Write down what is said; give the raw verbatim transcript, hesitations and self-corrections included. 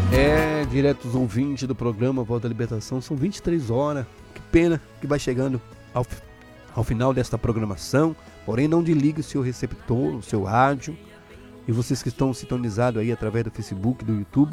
É, diretos ouvintes do programa Voz da Libertação, são vinte e três horas. Que pena que vai chegando ao, ao final desta programação. Porém, não desligue o seu receptor, o seu rádio. E vocês que estão sintonizados aí através do Facebook, do YouTube,